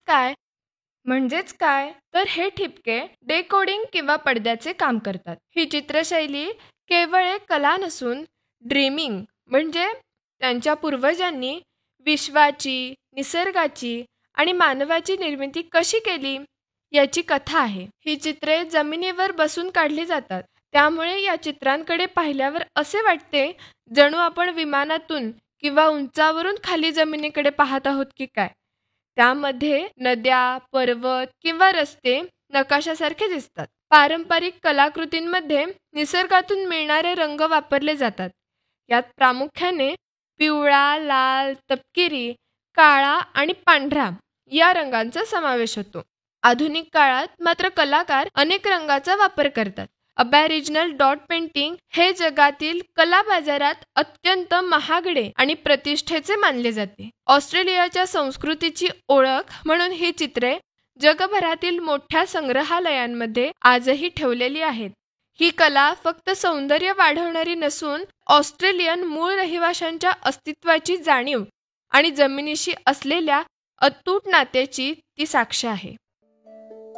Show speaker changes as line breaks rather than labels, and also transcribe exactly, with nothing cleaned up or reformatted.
काय? म्हणजेच काय तर हे ठिपके डेकोडिंग किंवा पडद्याचे काम करतात. ही चित्रशैली केवळ एक कला नसून ड्रीमिंग म्हणजे त्यांच्या पूर्वजांनी विश्वाची, निसर्गाची आणि मानवाची निर्मिती कशी केली याची कथा आहे. ही चित्रे जमिनीवर बसून काढली जातात. त्यामुळे या चित्रांकडे पाहिल्यावर असे वाटते जणू आपण विमानातून किंवा उंचावरून खाली जमिनीकडे पाहत आहोत की काय. त्यामध्ये नद्या, पर्वत किंवा रस्ते नकाशासारखे दिसतात. पारंपरिक कलाकृतींमध्ये निसर्गातून मिळणारे रंग वापरले जातात. यात प्रामुख्याने पिवळा, लाल, तपकिरी, काळा आणि पांढरा या रंगांचा समावेश होतो. आधुनिक काळात मात्र कलाकार अनेक रंगांचा वापर करतात. अबॅरिजिनल डॉट पेंटिंग हे जगातील कला बाजारात अत्यंत महागडे आणि प्रतिष्ठेचे मानले जाते. ऑस्ट्रेलियाच्या संस्कृतीची ओळख म्हणून ही चित्रे जगभरातील मोठ्या संग्रहालयांमध्ये आजही ठेवलेली आहेत. ही कला फक्त सौंदर्य वाढवणारी नसून ऑस्ट्रेलियन मूळ रहिवाशांच्या अस्तित्वाची जाणीव आणि जमिनीशी असलेल्या अतूट नात्याची ती साक्ष आहे.